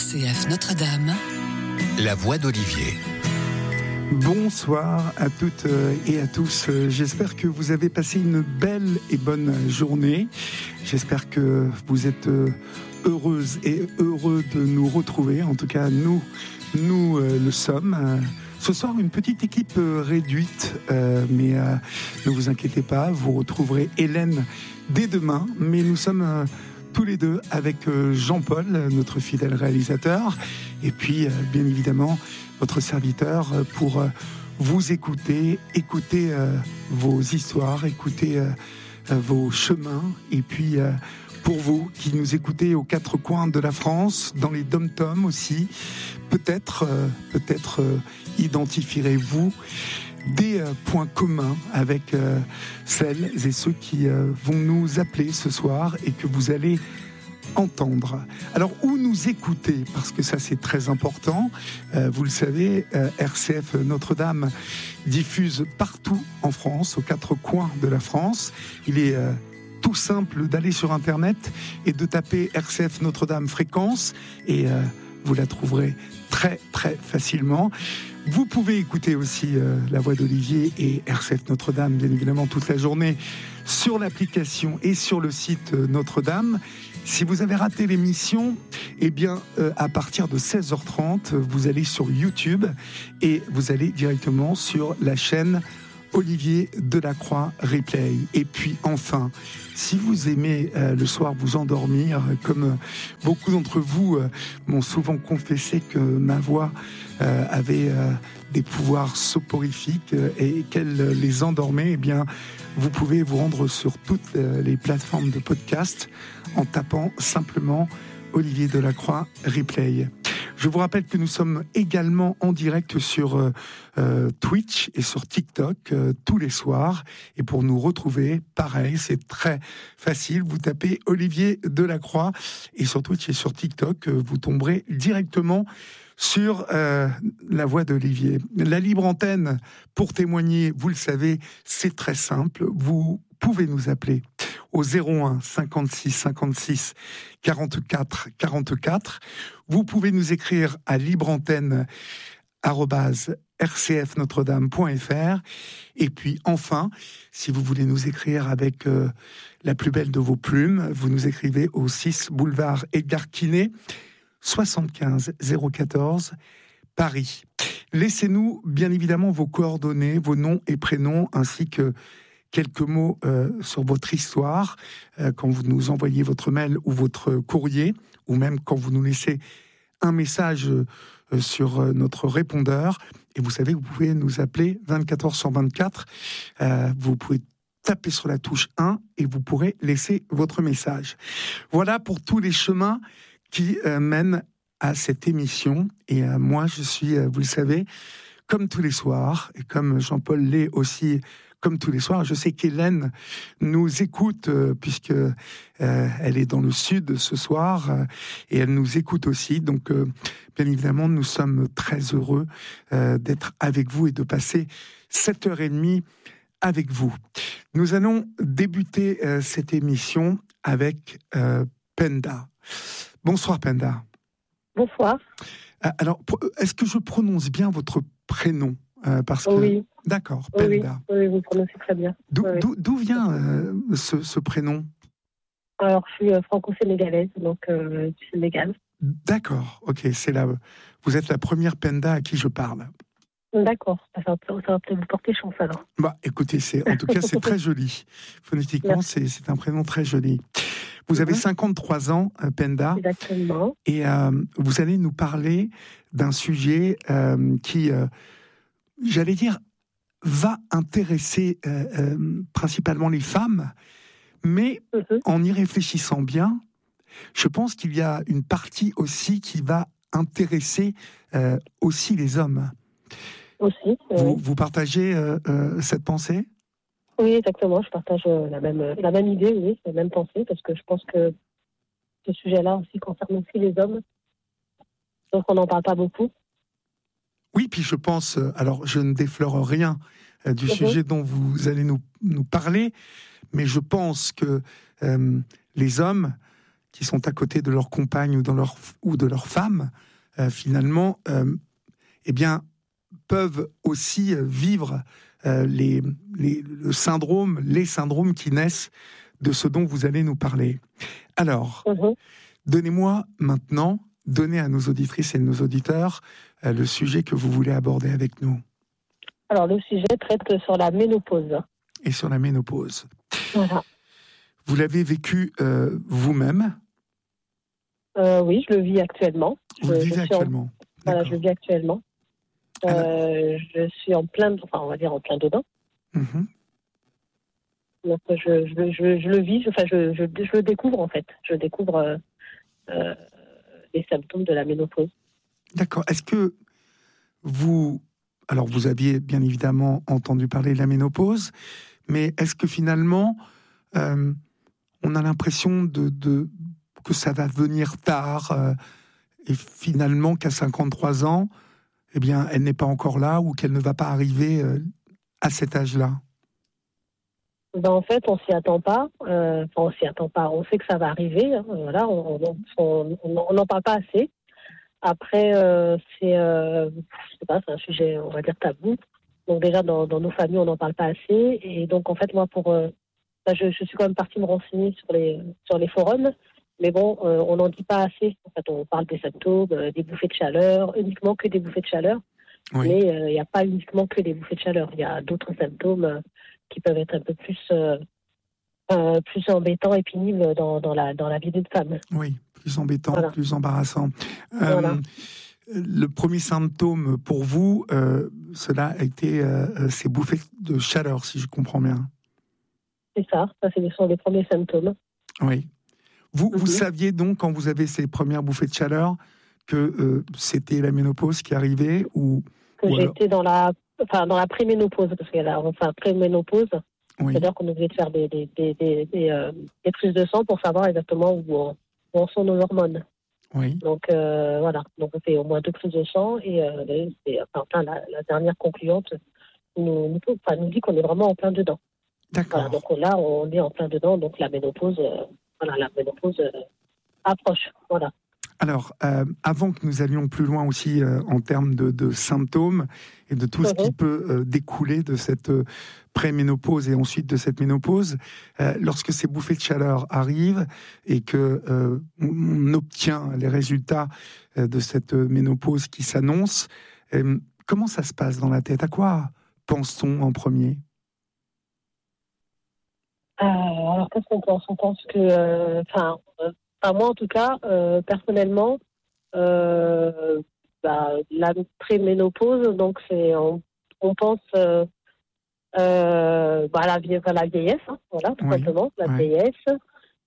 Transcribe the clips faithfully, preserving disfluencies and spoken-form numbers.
C F Notre-Dame, la voix d'Olivier. Bonsoir à toutes et à tous. J'espère que vous avez passé une belle et bonne journée. J'espère que vous êtes heureuses et heureux de nous retrouver. En tout cas, nous, nous le sommes. Ce soir, une petite équipe réduite, euh, mais euh, ne vous inquiétez pas, vous retrouverez Hélène dès demain. Mais nous sommes euh, tous les deux avec euh, Jean-Paul, notre fidèle réalisateur, et puis, euh, bien évidemment, votre serviteur euh, pour euh, vous écouter, écouter euh, vos histoires, écouter euh, euh, vos chemins, et puis... Euh, Pour vous qui nous écoutez aux quatre coins de la France, dans les dom-toms aussi, peut-être, euh, peut-être euh, identifierez-vous des euh, points communs avec euh, celles et ceux qui euh, vont nous appeler ce soir et que vous allez entendre. Alors, où nous écouter, parce que ça c'est très important, euh, vous le savez, euh, R C F Notre-Dame diffuse partout en France, aux quatre coins de la France. Il est... Euh, tout simple d'aller sur Internet et de taper R C F Notre-Dame fréquence et euh, vous la trouverez très très facilement. Vous pouvez écouter aussi euh, la voix d'Olivier et R C F Notre-Dame bien évidemment toute la journée sur l'application et sur le site euh, Notre-Dame. Si vous avez raté l'émission, eh bien euh, à partir de seize heures trente, vous allez sur YouTube et vous allez directement sur la chaîne Olivier Delacroix Replay. Et puis enfin, si vous aimez euh, le soir vous endormir, comme euh, beaucoup d'entre vous euh, m'ont souvent confessé que ma voix euh, avait euh, des pouvoirs soporifiques euh, et qu'elle les endormait, eh bien vous pouvez vous rendre sur toutes euh, les plateformes de podcast en tapant simplement Olivier Delacroix Replay. Je vous rappelle que nous sommes également en direct sur euh, euh, Twitch et sur TikTok euh, tous les soirs. Et pour nous retrouver, pareil, c'est très facile. Vous tapez Olivier Delacroix et sur Twitch et sur TikTok, euh, vous tomberez directement sur euh, la voix d'Olivier. La libre antenne, pour témoigner, vous le savez, c'est très simple. Vous pouvez nous appeler au zéro un cinquante-six cinquante-six quarante-quatre quarante-quatre. Vous pouvez nous écrire à libreantenne arobase r c f notre dame point f r. Et puis enfin, si vous voulez nous écrire avec euh, la plus belle de vos plumes, vous nous écrivez au six boulevard Edgar Quinet, soixante-quinze zéro quatorze, Paris. Laissez-nous bien évidemment vos coordonnées, vos noms et prénoms, ainsi que quelques mots euh, sur votre histoire, euh, quand vous nous envoyez votre mail ou votre courrier, ou même quand vous nous laissez un message euh, sur euh, notre répondeur. Et vous savez, vous pouvez nous appeler vingt-quatre heures sur vingt-quatre. Euh, vous pouvez taper sur la touche un et vous pourrez laisser votre message. Voilà pour tous les chemins qui euh, mènent à cette émission. Et euh, moi, je suis, euh, vous le savez, comme tous les soirs, et comme Jean-Paul l'est aussi, comme tous les soirs, je sais qu'Hélène nous écoute euh, puisque euh, elle est dans le sud ce soir euh, et elle nous écoute aussi. Donc, euh, bien évidemment, nous sommes très heureux euh, d'être avec vous et de passer sept heures trente avec vous. Nous allons débuter euh, cette émission avec euh, Penda. Bonsoir Penda. Bonsoir. Alors, est-ce que je prononce bien votre prénom ? Euh, parce que... Oui. D'accord, oui, Penda. Oui, oui, vous prononcez très bien. D'où, oui, d'où, d'où vient euh, ce, ce prénom ? Alors, je suis euh, franco-sénégalaise, donc euh, du Sénégal. D'accord, ok. C'est la... Vous êtes la première Penda à qui je parle. D'accord, ça va, ça va peut-être vous porter chance alors. Bah, écoutez, c'est, en tout cas, c'est très joli. Phonétiquement, c'est, c'est un prénom très joli. Vous avez cinquante-trois ans, Penda. Exactement. Et euh, vous allez nous parler d'un sujet euh, qui, euh, j'allais dire, va intéresser euh, euh, principalement les femmes, mais mm-hmm. en y réfléchissant bien, je pense qu'il y a une partie aussi qui va intéresser euh, aussi les hommes. Aussi. Vous, oui. vous partagez euh, euh, cette pensée ? Oui, exactement. Je partage euh, la même la même idée, oui, la même pensée, parce que je pense que ce sujet-là aussi concerne aussi les hommes. Donc on n'en parle pas beaucoup. Oui, puis je pense, alors je ne déflore rien euh, du mm-hmm. sujet dont vous allez nous, nous parler, mais je pense que euh, les hommes qui sont à côté de leur compagne ou, dans leur, ou de leur femme, euh, finalement, euh, eh bien, peuvent aussi vivre euh, les, les, le syndrome, les syndromes qui naissent de ce dont vous allez nous parler. Alors, mmh. donnez-moi maintenant, donnez à nos auditrices et nos auditeurs euh, le sujet que vous voulez aborder avec nous. Alors, le sujet traite sur la ménopause. Et sur la ménopause. Voilà. Vous l'avez vécu euh, vous-même ? euh, Oui, je le vis actuellement. Vous je, le vivez je actuellement en... Voilà, je le vis actuellement. Euh, Alors... Je suis en plein, enfin, on va dire en plein dedans. Mmh. Donc, je, je, je, je le vis, enfin, je, je, je le découvre, en fait. Je découvre euh, euh, les symptômes de la ménopause. D'accord. Est-ce que vous... Alors, vous aviez bien évidemment entendu parler de la ménopause, mais est-ce que finalement, euh, on a l'impression de, de, que ça va venir tard euh, et finalement qu'à cinquante-trois ans, eh bien, elle n'est pas encore là ou qu'elle ne va pas arriver euh, à cet âge-là ? Ben, en fait, on s'y attend pas. Euh, enfin, on s'y attend pas. On sait que ça va arriver. Hein, voilà, on n'en parle pas assez. Après, euh, c'est, euh, je sais pas, c'est un sujet, on va dire, tabou. Donc déjà, dans, dans nos familles, on n'en parle pas assez. Et donc, en fait, moi, pour, euh, ben, je, je suis quand même partie me renseigner sur les, sur les forums. Mais bon, euh, on n'en dit pas assez. En fait, on parle des symptômes, euh, des bouffées de chaleur, uniquement que des bouffées de chaleur. Oui. Mais il euh, n'y a pas uniquement que des bouffées de chaleur. Il y a d'autres symptômes euh, qui peuvent être un peu plus, euh, euh, plus embêtants et pénibles dans, dans, la, dans la vie d'une femme. Oui. Plus embêtant, voilà. Plus embarrassant. Voilà. Euh, le premier symptôme pour vous, euh, cela a été euh, ces bouffées de chaleur, si je comprends bien. C'est ça, ça ce sont les premiers symptômes. Oui. Vous, mm-hmm. vous saviez donc, quand vous avez ces premières bouffées de chaleur, que euh, c'était la ménopause qui arrivait ou, Que ou j'étais alors... dans la, enfin, dans la préménopause, parce qu'il y a enfin, préménopause. Oui. C'est-à-dire qu'on est obligé de faire des, des, des, des, des, euh, des prises de sang pour savoir exactement où on, où en sont nos hormones. Oui. Donc euh, voilà, donc on fait au moins deux prises de sang et euh, c'est, enfin, la, la dernière concluante nous, nous, enfin, nous dit qu'on est vraiment en plein dedans. D'accord. Voilà, donc là on est en plein dedans, donc la ménopause, euh, voilà, la ménopause euh, approche. Voilà. Alors, euh, avant que nous allions plus loin aussi euh, en termes de, de symptômes et de tout ce qui peut euh, découler de cette euh, préménopause et ensuite de cette ménopause, euh, lorsque ces bouffées de chaleur arrivent et que euh, on obtient les résultats euh, de cette ménopause qui s'annonce, euh, comment ça se passe dans la tête ? À quoi pense-t-on en premier ? euh, Alors, qu'est-ce qu'on pense ? On pense que, enfin. Euh, Enfin, moi, en tout cas, euh, personnellement, euh, bah, la préménopause, donc c'est, on, on pense euh, euh, bah, à, la, à la vieillesse, hein, voilà, tout oui, simplement, la oui. vieillesse,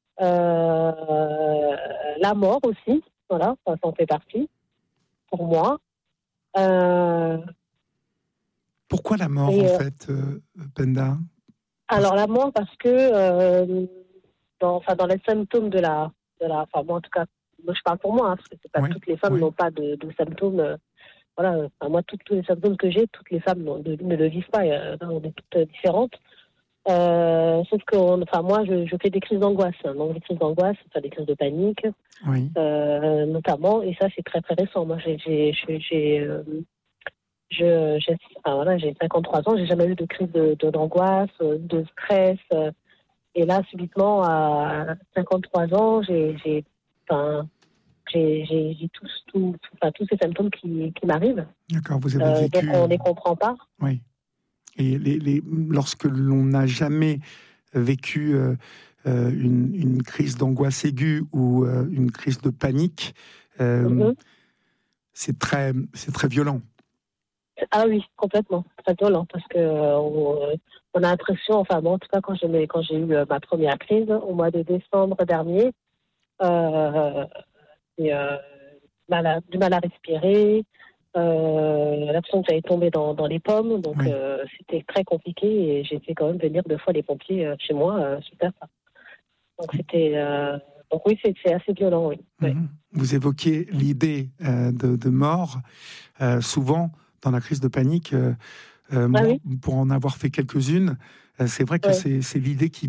euh, la mort aussi, voilà, ça, ça en fait partie, pour moi. Euh, Pourquoi la mort, et, en fait, euh, Penda ? Alors, la mort, parce que euh, dans, enfin, dans les symptômes de la De la, enfin, moi, en tout cas, moi, je parle pour moi, hein, parce que c'est pas, oui, toutes les femmes oui. n'ont pas de, de symptômes. Euh, voilà, enfin, moi, tout, tous les symptômes que j'ai, toutes les femmes ne, ne le vivent pas. Euh, on est toutes différentes. Euh, sauf que, on, enfin, moi, je, je fais des crises d'angoisse. Hein, donc, des crises d'angoisse, enfin, des crises de panique, oui. euh, notamment. Et ça, c'est très, très récent. Moi, j'ai, j'ai, j'ai, euh, je, j'ai, enfin, voilà, j'ai cinquante-trois ans, j'ai jamais eu de crise de, de, d'angoisse, de stress. Euh, Et là, subitement, à cinquante-trois ans, j'ai, j'ai, enfin, j'ai, j'ai, j'ai tous, tout, tout, enfin, tous ces symptômes qui, qui m'arrivent. D'accord, vous avez euh, vécu... Donc, on ne les comprend pas. Oui. Et les, les, lorsque l'on n'a jamais vécu euh, une, une crise d'angoisse aiguë ou euh, une crise de panique, euh, mm-hmm. c'est, très, c'est très violent. Ah oui, complètement, très violent, parce que euh, on, on a l'impression, enfin moi en tout cas quand j'ai, quand j'ai eu euh, ma première crise au mois de décembre dernier, euh, et, euh, mal à, du mal à respirer, euh, l'impression que j'allais tomber dans, dans les pommes, donc oui. euh, c'était très compliqué et j'ai fait quand même venir deux fois les pompiers euh, chez moi, euh, super. Donc c'était, euh, donc oui c'est, c'est assez violent, oui. Mmh. oui. Vous évoquiez l'idée euh, de, de mort, euh, souvent. Dans la crise de panique, euh, euh, ah moi, oui. pour en avoir fait quelques-unes, euh, c'est vrai que oui. c'est, c'est l'idée qui vient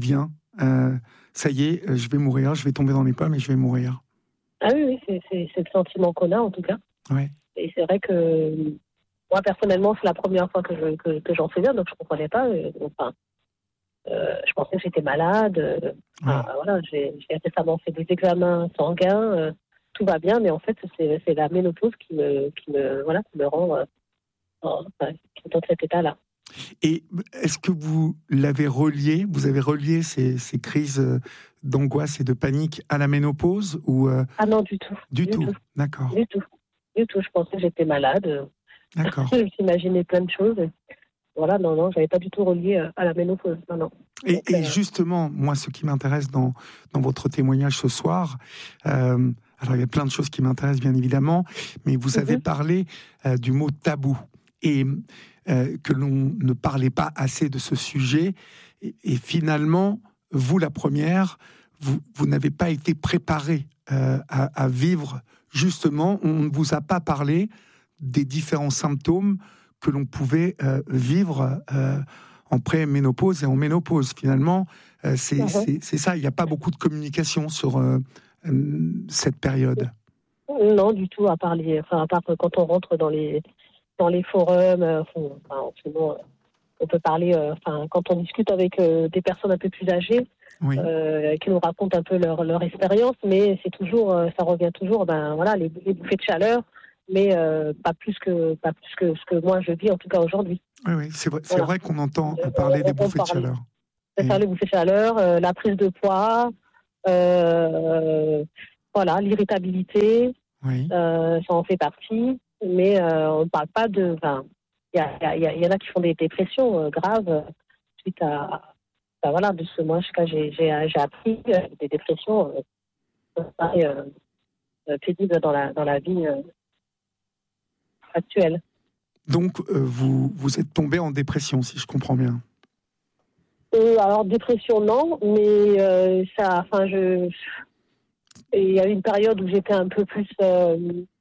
euh, ça y est, je vais mourir, je vais tomber dans les pommes et je vais mourir. Ah oui, oui, c'est, c'est, c'est le sentiment qu'on a en tout cas. Ouais. Et c'est vrai que moi personnellement, c'est la première fois que, je, que, que j'en souviens, donc je ne comprenais pas. Enfin, euh, je pensais que j'étais malade. Euh, enfin, ouais. Voilà, j'ai, j'ai récemment fait des examens sanguins, euh, tout va bien, mais en fait, c'est, c'est la ménopause qui me, qui me, voilà, qui me rend euh, en, enfin, qui est dans cet état-là. Et est-ce que vous l'avez relié, vous avez relié ces, ces crises d'angoisse et de panique à la ménopause ou euh... Ah non, du tout. Du, du tout. tout, d'accord. Du tout, du tout. Je pensais que j'étais malade. D'accord. Je m'imaginais plein de choses. Voilà, non, non, j'avais pas du tout relié à la ménopause. Non, non. Et, Donc, et euh... justement, moi, ce qui m'intéresse dans, dans votre témoignage ce soir, euh, alors il y a plein de choses qui m'intéressent bien évidemment, mais vous avez mm-hmm. parlé euh, du mot tabou et euh, que l'on ne parlait pas assez de ce sujet. Et, et finalement, vous, la première, vous, vous n'avez pas été préparée euh, à, à vivre justement. On ne vous a pas parlé des différents symptômes que l'on pouvait euh, vivre euh, en pré-ménopause et en ménopause. Finalement, euh, c'est, mmh. c'est, c'est ça. Il n'y a pas beaucoup de communication sur euh, euh, cette période. Non, du tout, à part, les, enfin, à part quand on rentre dans les, dans les forums. Euh, enfin, sinon, on peut parler, euh, enfin, quand on discute avec euh, des personnes un peu plus âgées, oui. euh, qui nous racontent un peu leur, leur expérience, mais c'est toujours, euh, ça revient toujours, ben, voilà, les, les bouffées de chaleur, mais euh, pas plus que pas plus que ce que moi je vis en tout cas aujourd'hui. Oui, oui, c'est vrai, c'est voilà. vrai qu'on entend parler on, des on bouffées parle, de chaleur. C'est ça, les bouffées de chaleur, euh, la prise de poids, euh, voilà, l'irritabilité, oui. euh, ça en fait partie, mais euh, on ne parle pas de. Enfin, il y, y, y, y en a qui font des dépressions euh, graves suite à, à voilà, de ce moi j'ai j'ai j'ai appris euh, des dépressions euh, euh, pénibles dans la dans la vie. Euh, actuelle. Donc, euh, vous, vous êtes tombé en dépression, si je comprends bien. Euh, alors, dépression, non, mais euh, ça, enfin, je... Il y a eu une période où j'étais un peu plus euh,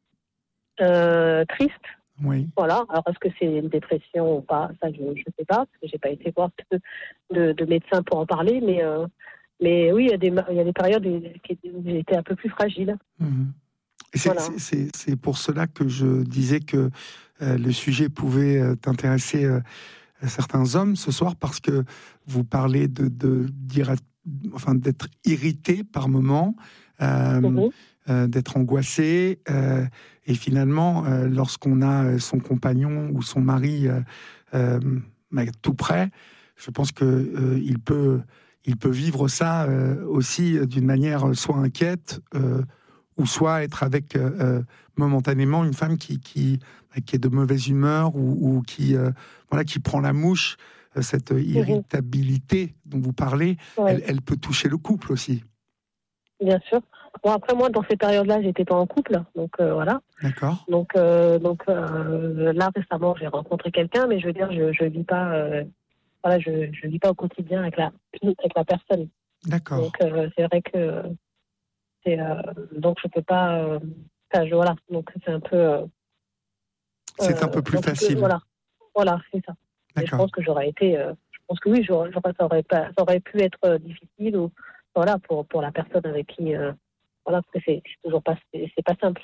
euh, triste. Oui. Voilà. Alors, est-ce que c'est une dépression ou pas? Ça, je ne sais pas, parce que je n'ai pas été voir de, de, de médecin pour en parler, mais, euh, mais oui, il y a des, il y a des périodes où j'étais un peu plus fragile. Mmh. C'est, voilà. c'est, c'est, c'est pour cela que je disais que euh, le sujet pouvait euh, t'intéresser euh, à certains hommes ce soir, parce que vous parlez de, de dire, enfin, d'être irrité par moments, euh, mm-hmm. euh, d'être angoissé, euh, et finalement, euh, lorsqu'on a son compagnon ou son mari euh, euh, tout près, je pense que euh, il peut, il peut vivre ça euh, aussi d'une manière soit inquiète. Euh, ou soit être avec euh, momentanément une femme qui, qui, qui est de mauvaise humeur ou, ou qui, euh, voilà, qui prend la mouche, euh, cette irritabilité dont vous parlez, ouais. elle, elle peut toucher le couple aussi. Bien sûr. Bon, après, moi, dans ces périodes-là, j'étais pas en couple, donc euh, voilà. D'accord. Donc, euh, donc euh, là, récemment, j'ai rencontré quelqu'un, mais je veux dire, je je vis pas, euh, voilà, je je vis pas au quotidien avec la avec la personne. D'accord. Donc, euh, c'est vrai que C'est, euh, donc je peux pas. Euh, enfin, je, voilà. Donc c'est un peu. Euh, c'est un peu plus facile. Que, voilà, voilà, c'est ça. Et je pense que j'aurais été. Euh, je pense que oui, j'aurais, j'aurais, ça aurait pas, ça aurait pu être euh, difficile ou voilà pour pour la personne avec qui. Euh, voilà, parce que c'est, c'est toujours pas, c'est, c'est pas simple.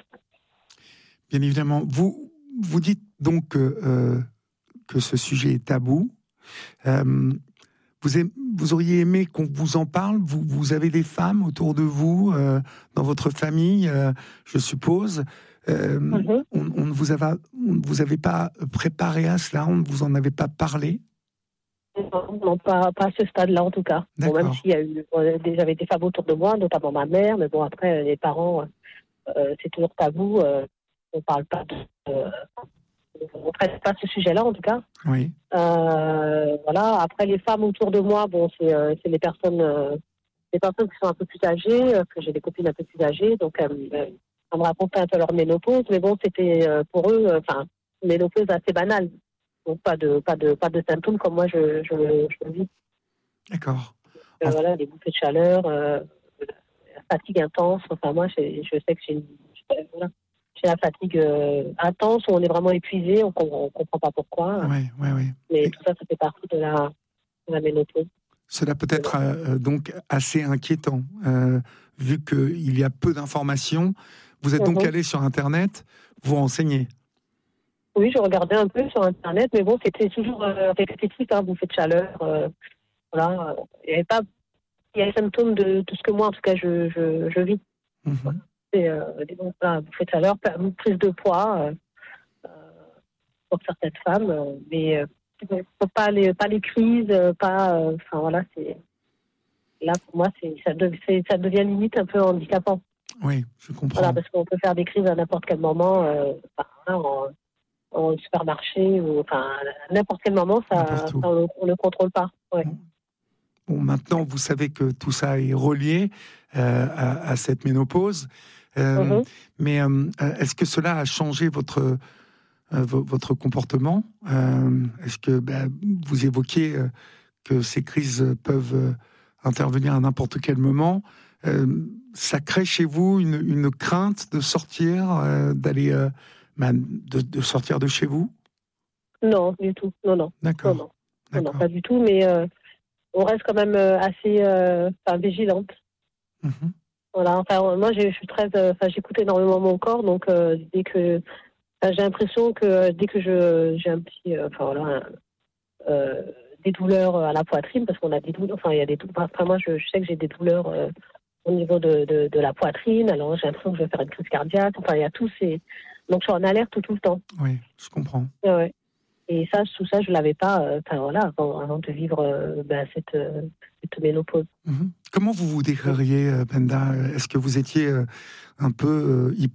Bien évidemment, vous vous dites donc que euh, que ce sujet est tabou. Euh, Vous, aimez, vous auriez aimé qu'on vous en parle? Vous, vous avez des femmes autour de vous, euh, dans votre famille, euh, je suppose. Euh, mm-hmm. on, on ne vous avait, on ne vous avait pas préparé à cela? On ne vous en avait pas parlé? Non, non pas, pas à ce stade-là en tout cas. Bon, même s'il y a eu, j'avais des femmes autour de moi, notamment ma mère, mais bon après les parents, euh, c'est toujours tabou. Euh, on ne parle pas de... Euh, on ne traite pas ce sujet-là, en tout cas. Oui. Euh, voilà. Après, les femmes autour de moi, bon, c'est, euh, c'est les personnes, euh, les personnes qui sont un peu plus âgées, euh, que j'ai des copines un peu plus âgées, donc euh, elles me racontaient un peu leur ménopause, mais bon, c'était euh, pour eux, enfin, euh, une ménopause assez banale, donc pas de, pas de, pas de symptômes comme moi je, je, je le vis. D'accord. Euh, enfin... Voilà, des bouffées de chaleur, euh, la fatigue intense. Enfin, moi, je, je sais que j'ai une, voilà. J'ai la fatigue euh, intense, où on est vraiment épuisé, on ne comprend pas pourquoi. Oui, oui, oui. Mais et... tout ça, ça fait partie de la, de la ménopause. Cela peut être euh, donc assez inquiétant, euh, vu qu'il y a peu d'informations. Vous êtes donc mm-hmm. allé sur Internet, vous renseignez. Oui, je regardais un peu sur Internet, mais bon, c'était toujours euh, répétitif, hein, bouffée de chaleur. Euh, voilà, il y avait pas, il y a les symptômes de tout ce que moi, en tout cas, je, je, je vis. Mm-hmm. Voilà. C'est euh, des bon, voilà, bouffée de chaleur, prise de poids euh, euh, pour certaines femmes, euh, mais euh, pas les, pas les crises, pas, enfin euh, voilà, c'est là pour moi, c'est ça, de, c'est ça devient limite un peu handicapant. Oui, je comprends. Voilà, parce qu'on peut faire des crises à n'importe quel moment, euh, enfin, en, au supermarché, ou enfin, à n'importe quel moment, ça, ça on ne contrôle pas. Ouais. Bon, maintenant, vous savez que tout ça est relié euh, à, à cette ménopause. Euh, mm-hmm. Mais euh, est-ce que cela a changé votre, euh, votre comportement ? euh, Est-ce que ben, vous évoquiez euh, que ces crises peuvent euh, intervenir à n'importe quel moment ? euh, Ça crée chez vous une, une crainte de sortir, euh, d'aller... Euh, De, de sortir de chez vous ? Non, du tout. Non, non. D'accord. Non, non. Non, non, pas du tout, mais euh, on reste quand même euh, assez euh, vigilante. Mm-hmm. Voilà. Enfin, moi, je suis très. Enfin, euh, j'écoute énormément mon corps, donc euh, dès que j'ai l'impression que dès que je j'ai un petit, enfin euh, voilà, un, euh, des douleurs à la poitrine, parce qu'on a des douleurs. Enfin, il y a des douleurs. Enfin, moi, je, je sais que j'ai des douleurs euh, au niveau de, de de la poitrine. Alors, j'ai l'impression que je vais faire une crise cardiaque. Enfin, il y a tous ces Donc, je suis en alerte tout, tout le temps. Oui, je comprends. Ouais. Et ça, tout ça, je ne l'avais pas euh, voilà, avant, avant de vivre euh, ben, cette, euh, cette ménopause. Mm-hmm. Comment vous vous décririez, Penda ? Est-ce que vous étiez euh, un peu euh,